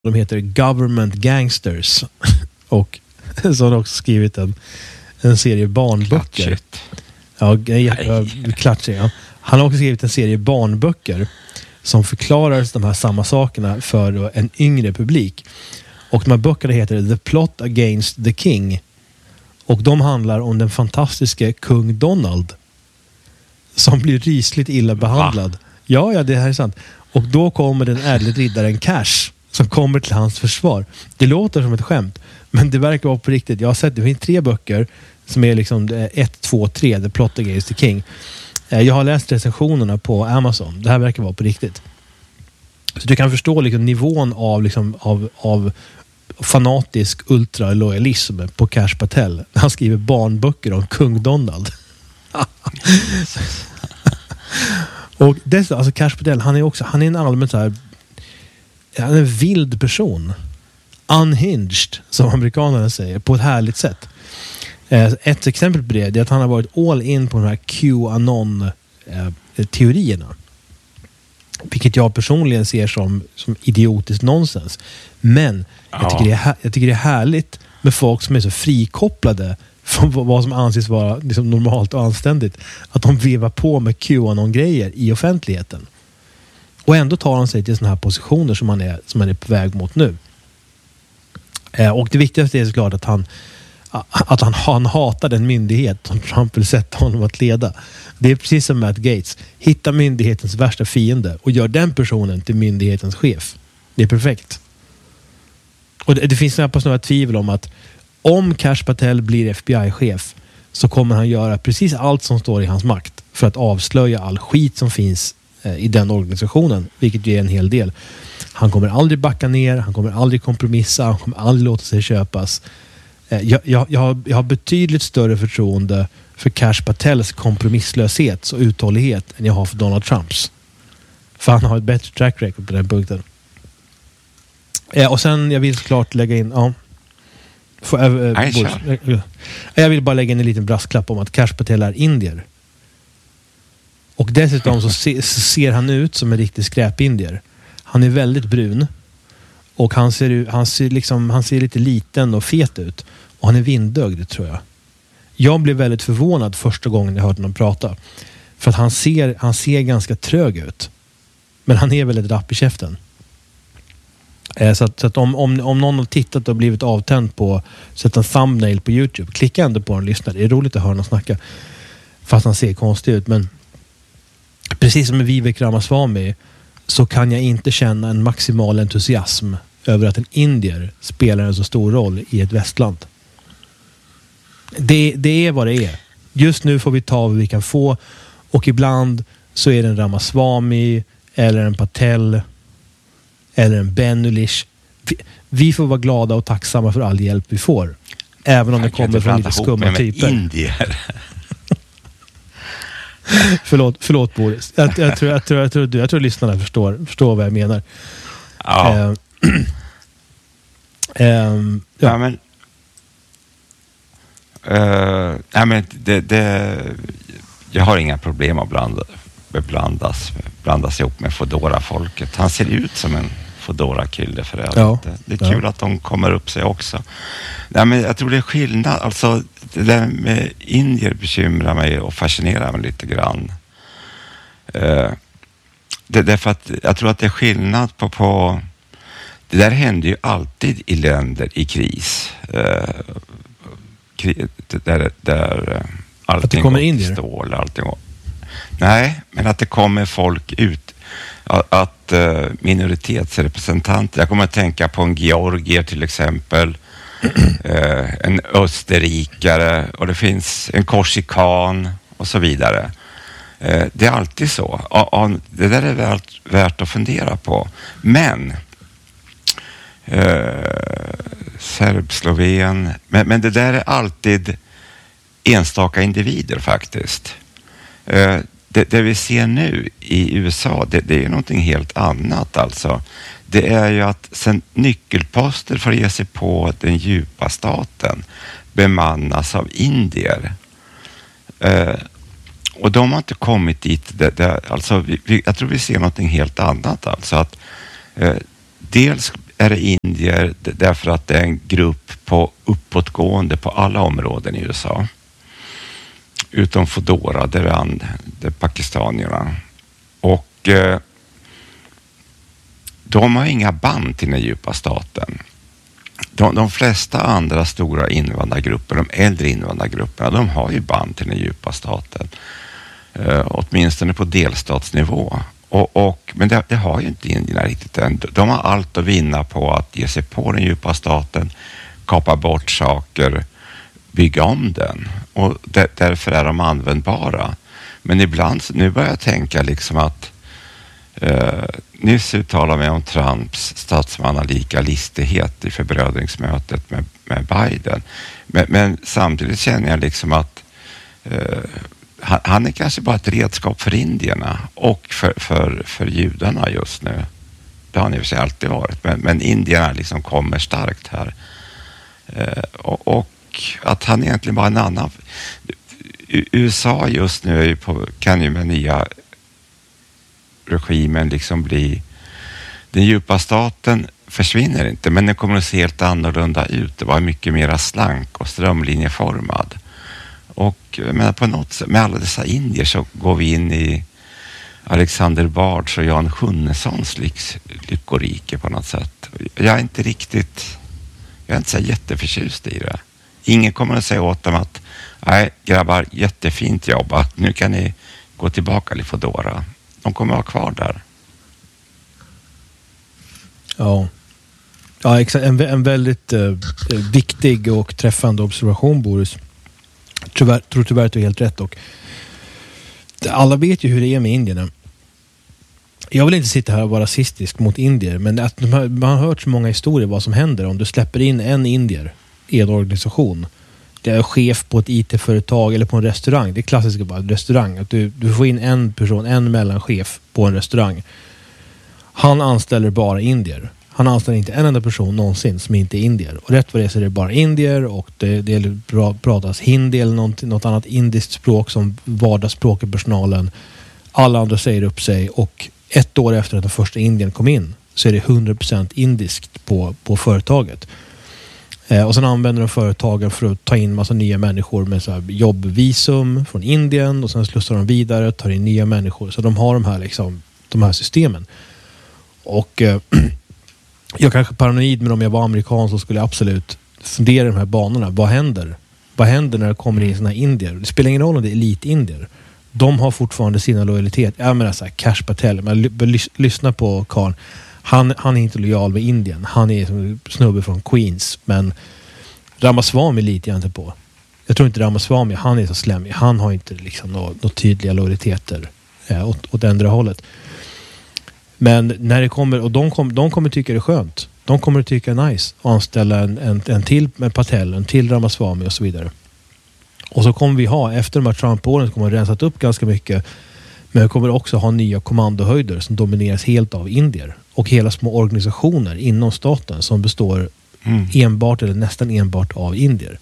De heter Government Gangsters. Och så har de också skrivit en serie barnböcker. Klatschigt. Ja. Han har också skrivit en serie barnböcker som förklarar de här samma sakerna för en yngre publik. Och de här böckerna heter The Plot Against the King. Och de handlar om den fantastiska kung Donald som blir rysligt illa behandlad. Ja, det här är sant. Och då kommer den ädle riddaren Cash som kommer till hans försvar. Det låter som ett skämt, men det verkar vara på riktigt. Jag har sett, det finns 3 böcker som är liksom 1, 2, 3, The Plot Against the King. Jag har läst recensionerna på Amazon. Det här verkar vara på riktigt. Så du kan förstå liksom nivån av fanatisk ultralojalism på Cash Patel. Han skriver barnböcker om kung Donald. Och dessutom, alltså Cash Patel, han är en allmänt så här, han är en vild person. Unhinged, som amerikanerna säger, på ett härligt sätt. Ett exempel på det är att han har varit all in på de här QAnon-teorierna. Vilket jag personligen ser som idiotiskt nonsens. Men jag tycker det är härligt med folk som är så frikopplade från vad som anses vara liksom normalt och anständigt. Att de vevar på med QAnon-grejer i offentligheten. Och ändå tar han sig till såna här positioner som han är på väg mot nu. Och det viktigaste är såklart att han hatar den myndighet som Trump vill sätta honom att leda. Det är precis som Matt Gaetz. Hitta myndighetens värsta fiende och gör den personen till myndighetens chef. Det är perfekt. Och det finns knappast några tvivel om att om Cash Patel blir FBI-chef så kommer han göra precis allt som står i hans makt för att avslöja all skit som finns i den organisationen, vilket ju är en hel del. Han kommer aldrig backa ner, han kommer aldrig kompromissa, han kommer aldrig låta sig köpas. Jag har betydligt större förtroende för Cash Patels kompromisslöshet och uthållighet än jag har för Donald Trumps. För han har ett bättre track record på den punkten. Och sen jag vill såklart lägga in jag vill bara lägga in en liten brasklapp om att Cash Patel är indier. Och dessutom så ser han ut som en riktig skräpindier. Han är väldigt brun. Och han ser lite liten och fet ut. Och han är vindögd, tror jag. Jag blev väldigt förvånad första gången jag hörde honom prata. För att han ser ganska trög ut. Men han är väldigt rapp i käften. Så att om någon har tittat och blivit avtänd på sätta en thumbnail på YouTube, klicka ändå på den och lyssna. Det är roligt att höra honom snacka. Fast han ser konstig ut. Men precis som med Vivek Ramaswamy så kan jag inte känna en maximal entusiasm över att en indier spelar en så stor roll i ett västland. Det är vad det är. Just nu får vi ta vad vi kan få, och ibland så är det en Ramaswamy eller en Patel eller en Benulish. Vi får vara glada och tacksamma för all hjälp vi får. Även om det kommer från lite skumma typer. Indier. Förlåt Boris. Jag tror lyssnarna förstår vad jag menar. Ja. Jag har inga problem att blandas ihop med Fodora-folket. Han ser ut som en Fodora-kille för övrigt. Ja. Det är kul att de kommer upp sig också. Nej, men jag tror det är skillnad. Alltså, det där med indier bekymrar mig och fascinerar mig lite grann. Därför att jag tror att det är skillnad på det där händer ju alltid i länder i kris. Där allting att det kommer indier? Stål, nej, men att det kommer folk ut. Att minoritetsrepresentanter, jag kommer att tänka på en georgier till exempel, en österrikare, och det finns en korsikan och så vidare. Det är alltid så. Det där är värt att fundera på. Men serb, sloven, men det där är alltid enstaka individer faktiskt. Det vi ser nu i USA, det är någonting helt annat alltså. Det är ju att sen nyckelposter får ge sig på den djupa staten bemannas av indier. Och de har inte kommit dit. Alltså jag tror vi ser någonting helt annat. Alltså att dels är det indier därför att det är en grupp på uppåtgående på alla områden i USA. Utom Fodora, det är pakistanierna. Och de har inga band till den djupa staten. De flesta andra stora invandrargrupper, de äldre invandrargrupperna, de har ju band till den djupa staten. Åtminstone på delstatsnivå. Men det har ju inte indierna riktigt än. De har allt att vinna på att ge sig på den djupa staten, kapa bort saker, bygga om den. Och därför är de användbara. Men ibland, nu börjar jag tänka liksom att nyss uttalade mig om Trumps statsmannalika listighet i förbrödringsmötet med Biden. Men samtidigt känner jag liksom att han är kanske bara ett redskap för indierna och för judarna just nu. Det har han i och för sig alltid varit. Men indierna liksom kommer starkt här. Och att han egentligen bara en annan... USA just nu är ju kan ju med nya regimen liksom bli... Den djupa staten försvinner inte, men den kommer att se helt annorlunda ut. Det var mycket mer slank och strömlinjeformad. Och men på något sätt, med alla dessa indier så går vi in i Alexander Bards och Jan Schunnessons lyckorike på något sätt. Jag är inte så jätteförtjust i det. Ingen kommer att säga åt dem att nej grabbar, jättefint jobbat. Nu kan ni gå tillbaka till Fodora. De kommer att vara kvar där. Ja, exakt. En väldigt viktig och träffande observation, Boris. Tror tyvärr att du är helt rätt. Och alla vet ju hur det är med indierna. Jag vill inte sitta här och vara rasistisk mot indier, men att man har hört så många historier vad som händer om du släpper in en indier i en organisation. Det är chef på ett IT-företag eller på en restaurang. Det är klassiskt bara en restaurang. Att du får in en person, en mellanchef på en restaurang. Han anställer bara indier. Han anställer inte en enda person någonsin som inte är indier. Och rätt vad det är så är det bara indier och det pratas hindi eller något annat indiskt språk som vardagsspråk i personalen. Alla andra säger upp sig och 1 år efter att den första indien kom in så är det 100% indiskt på företaget. Och sen använder de företagen för att ta in massa nya människor med så här jobbvisum från Indien och sen slussar de vidare och tar in nya människor. Så de har de här systemen. Och jag kanske är paranoid, men om jag var amerikan så skulle jag absolut fundera i de här banorna. Vad händer? Vad händer när det kommer in såna här indier? Det spelar ingen roll om det är elite-indier. De har fortfarande sina lojalitet. Jag menar så här, Cash Patel. Men lyssna på Karl. Han är inte lojal med Indien. Han är som snubbe från Queens. Men Ramaswamy litar jag inte på. Jag tror inte Ramaswamy, han är så slemmig. Han har inte liksom några tydliga lojaliteter åt ändra hållet. Men när det kommer, och de kommer tycka det är skönt. De kommer tycka det är nice att anställa en till med Patel, en till Ramaswamy och så vidare. Och så kommer vi ha, efter de här Trump-åren så kommer vi rensat upp ganska mycket. Men vi kommer också ha nya kommandohöjder som domineras helt av indier. Och hela små organisationer inom staten som består enbart eller nästan enbart av indier.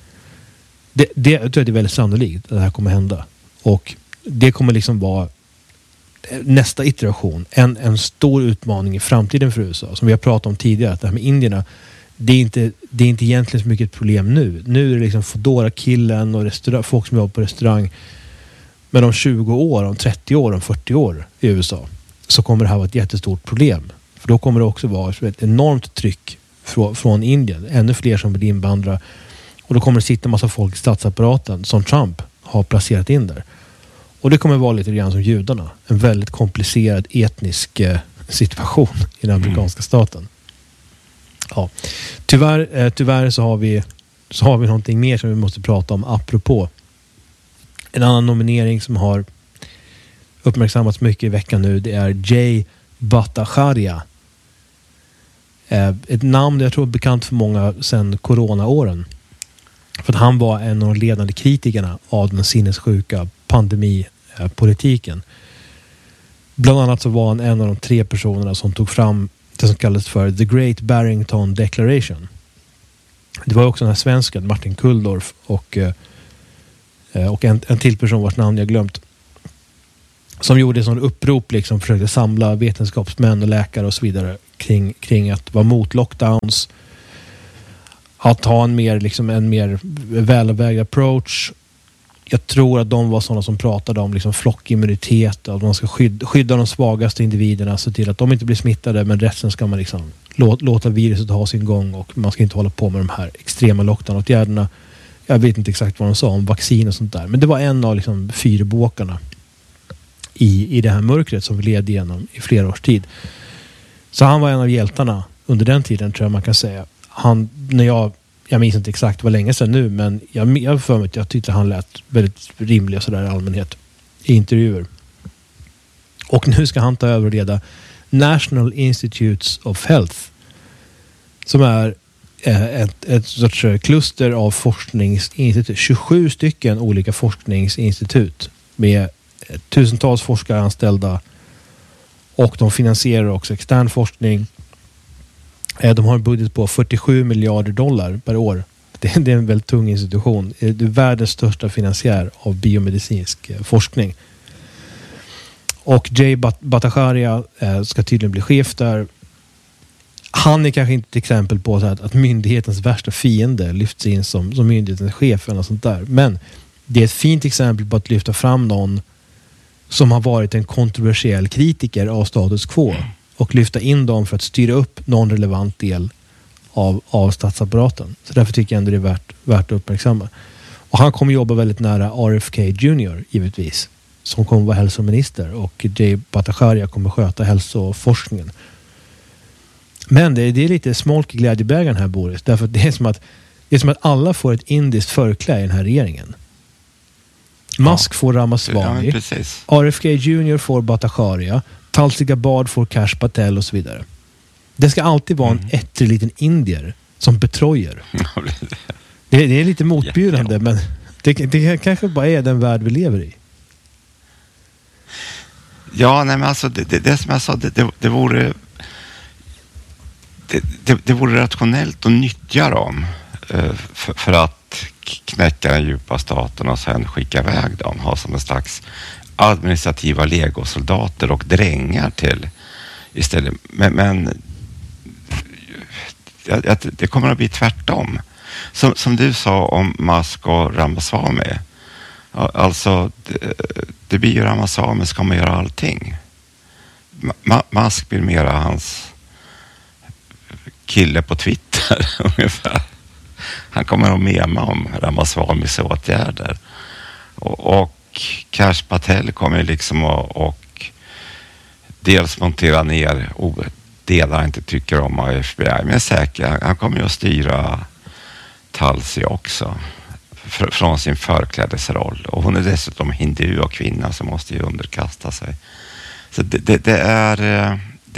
Jag tror att det är väldigt sannolikt att det här kommer hända. Och det kommer liksom vara nästa iteration. En stor utmaning i framtiden för USA. Som vi har pratat om tidigare. Att det här med indierna, det är inte egentligen så mycket ett problem nu. Nu är det liksom Fodora-killen och folk som jobbar på restaurang. Men om 20 år, om 30 år, om 40 år i USA så kommer det här vara ett jättestort problem. För då kommer det också vara ett enormt tryck från Indien. Ännu fler som vill invandra. Och då kommer det sitta en massa folk i statsapparaten som Trump har placerat in där. Och det kommer vara lite grann som judarna. En väldigt komplicerad etnisk situation i den amerikanska staten. Ja. Tyvärr så har vi någonting mer som vi måste prata om apropå. En annan nominering som har uppmärksammats mycket i veckan nu, det är Jay Bhattacharya. Ett namn jag tror är bekant för många sedan coronaåren. För att han var en av de ledande kritikerna av den sinnessjuka pandemipolitiken. Bland annat så var han en av de 3 personerna som tog fram det som kallades för The Great Barrington Declaration. Det var också den här svensken, Martin Kulldorff och en till person vars namn jag glömt. Som gjorde en sån upprop, liksom försökte samla vetenskapsmän och läkare och så vidare kring att vara mot lockdowns, att ha en mer välavvägd approach. Jag tror att de var sådana som pratade om liksom flockimmunitet, att man ska skydda de svagaste individerna, se till att de inte blir smittade, men resten ska man liksom låta viruset ha sin gång, och man ska inte hålla på med de här extrema lockdown-åtgärderna. Jag vet inte exakt vad de sa om vaccin och sånt där, men det var en av liksom fyrbåkarna i det här mörkret som vi led igenom i flera års tid. Så han var en av hjältarna under den tiden, tror jag man kan säga. Jag minns inte exakt vad länge sedan nu, men jag för mig att jag tyckte han lät väldigt rimlig och sådär i allmänhet i intervjuer. Och nu ska han ta över och leda National Institutes of Health, som är ett sorts kluster av forskningsinstitut. 27 stycken olika forskningsinstitut med tusentals forskare anställda, och de finansierar också extern forskning. De har en budget på $47 miljarder per år. Det är en väldigt tung institution. Det är världens största finansiär av biomedicinsk forskning. Och Jay Bhattacharya ska tydligen bli chef där. Han är kanske inte ett exempel på så att myndighetens värsta fiende lyfts in som myndighetens chef eller något sånt där. Men det är ett fint exempel på att lyfta fram någon som har varit en kontroversiell kritiker av status quo och lyfta in dem för att styra upp någon relevant del av statsapparaten. Så därför tycker jag ändå det är värt att uppmärksamma. Och han kommer jobba väldigt nära RFK Jr. givetvis, som kommer vara hälsominister, och Jay Bhattacharya kommer sköta hälsoforskningen. Men det är lite smolk i glädjebägaren här, Boris, därför att det är som att alla får ett indiskt förklä i den här regeringen. Musk får Ramaswamy, RFK Jr. får Bhattacharya, Tulsi Gabbard får Kash Patel och så vidare. Det ska alltid vara en ettrig liten indier som betrojer. Det är lite motbjudande, men det kanske bara är den värld vi lever i. Ja, nej, men alltså det som jag sa, det vore rationellt att nyttja dem för att knäcka den djupa staten och sen skicka iväg dem, ha som en slags administrativa legosoldater och drängar till istället. Men det kommer att bli tvärtom. Som du sa om Musk och Ramaswamy. Alltså, det blir ju Ramaswamy, ska man göra allting. Musk blir mera hans kille på Twitter ungefär. Han kommer att mema om Ramaswamys åtgärder. Och Kash Patel kommer liksom och dels montera ner delar han inte tycker om av FBI, men jag är säker, han kommer ju att styra Tulsi också från sin förklädesroll, och hon är dessutom hindu och kvinna som måste ju underkasta sig. Så det är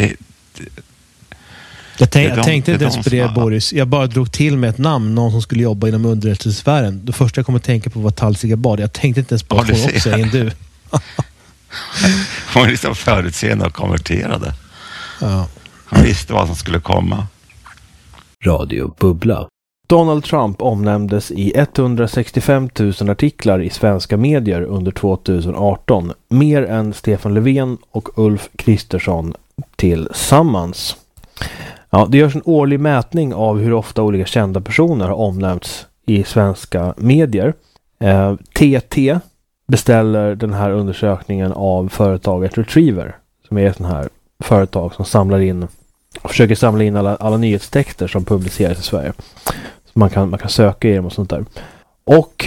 jag tänkte inte ens på det, Boris. Jag bara drog till med ett namn, någon som skulle jobba inom underrättelsesfären. Det första jag kom att tänka på var Tulsi Gabbard. Jag tänkte inte ens på att hon också är hindu. Hon är liksom förutseende och konverterade. Ja. Han visste vad som skulle komma. Radio Bubbla. Donald Trump omnämndes i 165 000 artiklar i svenska medier under 2018. Mer än Stefan Löfven och Ulf Kristersson tillsammans. Ja, det görs en årlig mätning av hur ofta olika kända personer har omnämnts i svenska medier. TT beställer den här undersökningen av företaget Retriever, som är ett sån här företag som försöker samla in alla nyhetstexter som publiceras i Sverige. Så man kan söka i dem och sånt där. Och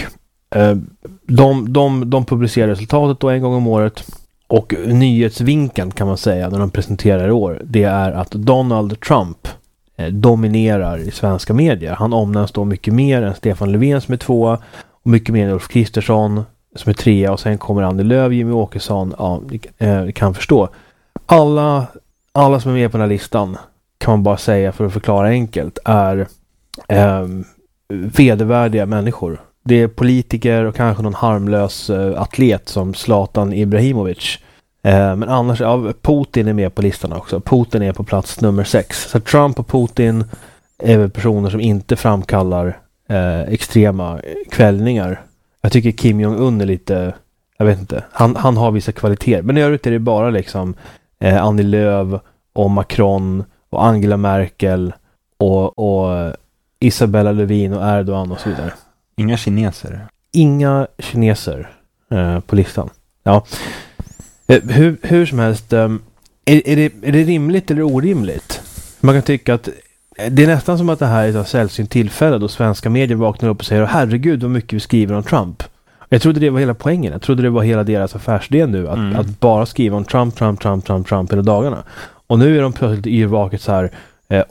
de publicerar resultatet då en gång om året. Och nyhetsvinkeln kan man säga när de presenterar i år, det är att Donald Trump dominerar i svenska medier. Han omnämns då mycket mer än Stefan Löfven som är 2, och mycket mer än Ulf Kristersson som är 3, och sen kommer Annie Lööf, Jimmy Åkesson. Ja, ni kan förstå. Alla som är med på den här listan, kan man bara säga för att förklara enkelt, är vedervärdiga människor. Det är politiker och kanske någon harmlös atlet som Zlatan Ibrahimovic. Men annars, Putin är med på listan också. Putin är på plats nummer 6. Så Trump och Putin är väl personer som inte framkallar extrema kvällningar. Jag tycker Kim Jong-Un är lite, jag vet inte, han har vissa kvaliteter. Men i övrigt är det bara liksom Annie Lööf och Macron och Angela Merkel och Isabella Lövin och Erdogan och så vidare. Inga kineser? Inga kineser på listan. Ja. Hur som helst, är det rimligt eller orimligt? Man kan tycka att det är nästan som att det här är ett sällsynt tillfälle då svenska medier vaknar upp och säger herregud vad mycket vi skriver om Trump. Jag trodde det var hela poängen. Jag trodde det var hela deras affärsidé nu. Att bara skriva om Trump hela dagarna. Och nu är de plötsligt yrvaket så här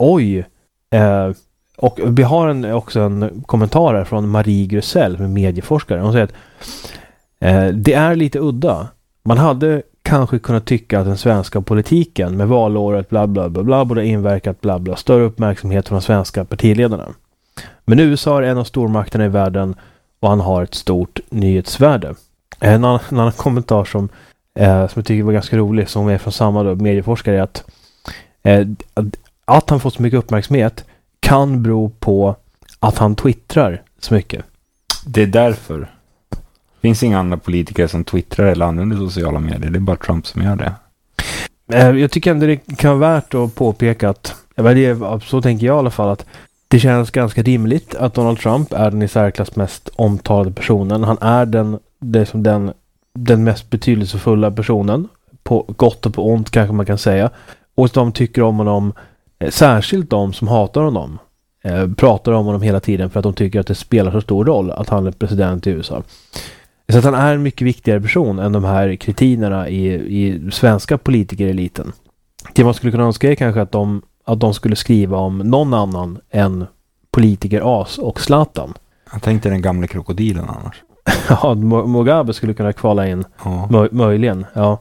och vi har också en kommentar här från Marie Grusell som är medieforskare. Hon säger att det är lite udda. Man hade kanske kunnat tycka att den svenska politiken med valåret bla bla bla bla borde inverkat bla bla större uppmärksamhet från de svenska partiledarna. Men USA är en av stormakterna i världen och han har ett stort nyhetsvärde. En annan kommentar som jag tycker var ganska rolig som är från samma medieforskare är att han fått så mycket uppmärksamhet kan bero på att han twittrar så mycket. Det är därför. Det finns inga andra politiker som twittrar eller använder sociala medier. Det är bara Trump som gör det. Jag tycker ändå det kan vara värt att påpeka att, så tänker jag i alla fall, att det känns ganska rimligt att Donald Trump är den i särklass mest omtalade personen. Han är den mest betydelsefulla personen. På gott och på ont kanske man kan säga. Och de tycker om honom, särskilt de som hatar honom, pratar om honom hela tiden för att de tycker att det spelar så stor roll att han är president i USA. Så att han är en mycket viktigare person än de här kritinerna i svenska politikereliten. Det man skulle kunna önska är kanske att de skulle skriva om någon annan än politiker As och Zlatan. Jag tänkte den gamla krokodilen annars. Ja, Mugabe skulle kunna kvala in. Ja. Möjligen, ja.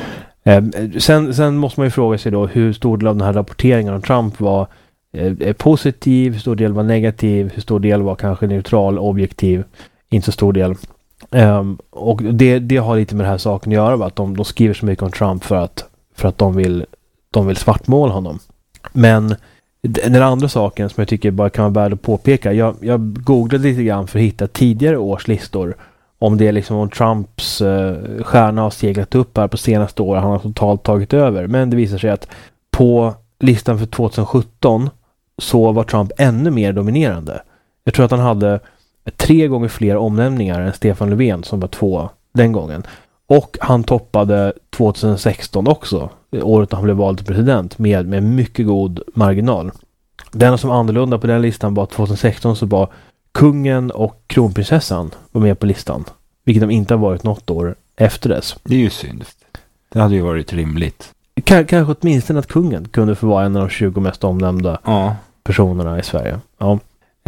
Sen måste man ju fråga sig då hur stor del av den här rapporteringen om Trump var positiv, hur stor del var negativ, hur stor del var kanske neutral, objektiv, inte så stor del. Och det har lite med den här saken att göra, att de skriver så mycket om Trump för att de vill svartmåla honom. Men den andra saken som jag tycker bara kan vara värd att påpeka, jag googlade lite grann för att hitta tidigare års listor om det liksom om Trumps stjärna har seglat upp här på senaste år, han har totalt tagit över. Men det visar sig att på listan för 2017 så var Trump ännu mer dominerande. Jag tror att han hade 3 gånger fler omnämningar än Stefan Löfven som var 2 den gången. Och han toppade 2016 också, året han blev vald till president, med mycket god marginal. Den som annorlunda på den listan var 2016 så var kungen och kronprinsessan var med på listan. Vilket de inte har varit något år efter dess. Det är ju synd. Det hade ju varit rimligt. Kanske åtminstone att kungen kunde få vara en av de 20 mest omnämnda personerna i Sverige. Ja.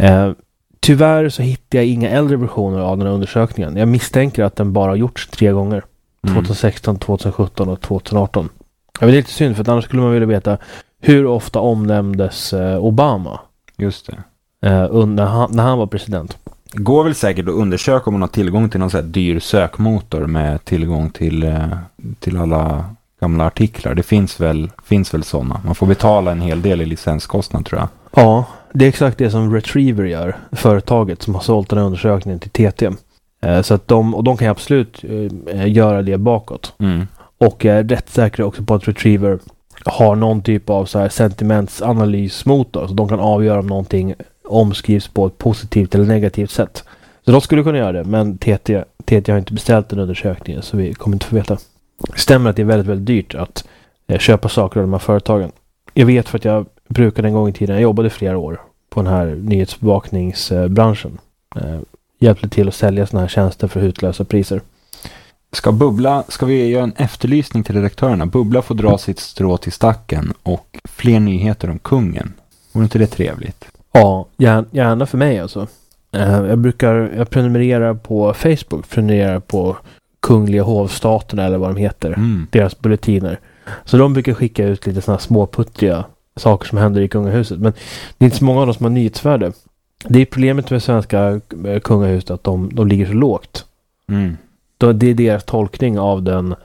Tyvärr så hittar jag inga äldre versioner av den här undersökningen. Jag misstänker att den bara har gjorts 3 gånger. 2016, 2017 och 2018. Det är lite synd för att annars skulle man vilja veta hur ofta omnämndes Obama. Just det. När han var president. Det går väl säkert att undersöka om man har tillgång till någon sån här dyr sökmotor med tillgång till alla gamla artiklar. Det finns väl sådana. Man får betala en hel del i licenskostnad tror jag. Ja, det är exakt det som Retriever gör, företaget som har sålt den här undersökningen till TT. Så att de kan absolut göra det bakåt. Och jag är rätt säker också på att Retriever har någon typ av så här sentimentsanalysmotor så de kan avgöra om någonting omskrivs på ett positivt eller negativt sätt. Så de skulle kunna göra det, men TT har inte beställt den undersökningen så vi kommer inte få veta. Det stämmer att det är väldigt, väldigt dyrt att köpa saker av de här företagen. Jag vet för att jag brukade en gång i tiden, jag jobbade flera år på den här nyhetsbevakningsbranschen. Hjälpte till att sälja såna här tjänster för hutlösa priser. Ska vi göra en efterlysning till redaktörerna? Bubbla får dra sitt strå till stacken och fler nyheter om kungen. Vore inte det trevligt? Ja, gärna för mig alltså. Jag prenumererar på Facebook, prenumererar på Kungliga hovstaterna eller vad de heter. Deras bulletiner. Så de brukar skicka ut lite såna småputtiga saker som händer i kungahuset. Men det är inte så många av dem som har nyhetsvärde. Det är problemet med svenska kungahuset att de ligger så lågt. Det är deras tolkning av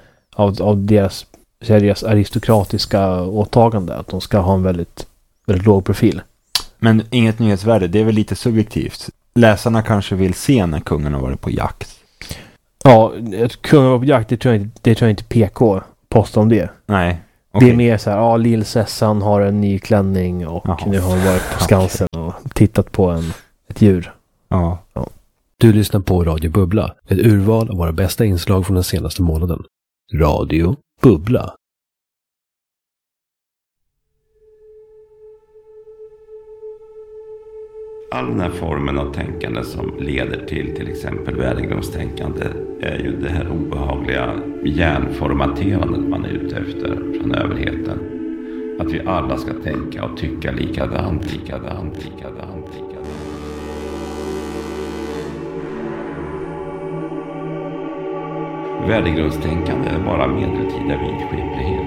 deras aristokratiska åtagande att de ska ha en väldigt, väldigt låg profil. Men inget nyhetsvärde, det är väl lite subjektivt. Läsarna kanske vill se när kungen har varit på jakt. Ja, att kungen var på jakt, det tror jag inte PK postar om det. Nej. Det är mer så här, Lill-Sessan har en ny klänning och nu har hon varit på Skansen och tittat på ett djur. Ja. Du lyssnar på Radio Bubbla, ett urval av våra bästa inslag från den senaste månaden. Radio Bubbla. All den här formen av tänkande som leder till exempel värdegrundstänkande är ju det här obehagliga hjärnformaterandet man är ute efter från överheten. Att vi alla ska tänka och tycka likadant. Värdegrundstänkande är bara medeltida vidskeplighet.